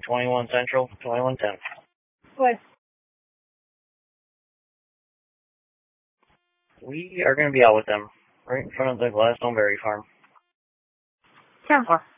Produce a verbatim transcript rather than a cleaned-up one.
twenty-one Central, twenty-one ten. What? We are going to be out with them, right in front of the Gladstone Berry Farm. ten four.